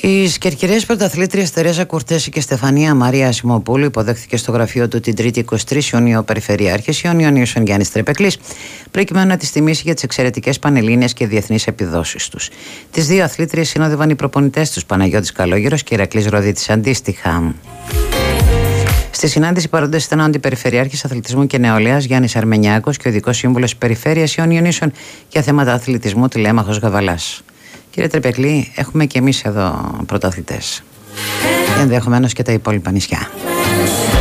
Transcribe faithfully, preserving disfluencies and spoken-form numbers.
Οι κερκυραίες πρωταθλήτριες Τερέζα Κουρτέση και Στεφανία Μαρία Ασημοπούλου υποδέχθηκε στο γραφείο του την Τρίτη είκοσι τρεις Ιουνίου Περιφερειάρχης Ιωνίων Ιωσον Γιάννης Τρεπεκλής, προκειμένου να τις τιμήσει για τις εξαιρετικές πανελλήνιες και διεθνείς επιδόσεις τους. Τις δύο αθλήτριες συνόδευαν οι προπονητές τους Παναγιώτης Καλόγερος και Ηρακλής Ροδίτης αντίστοιχα. Στη συνάντηση παρόντες ήταν ο Αντιπεριφερειάρχης Αθλητισμού και Νεολαίας Γιάννης Αρμενιάκος και ο Ειδικός Σύμβουλος Περιφέρειας Ιωνίων Ιωσον για θέματα αθλητισμού Τηλέμαχος Γαβαλάς. Κύριε Τρεπεκλή, έχουμε και εμείς εδώ πρωταθλητές. Ενδεχομένως και τα υπόλοιπα νησιά.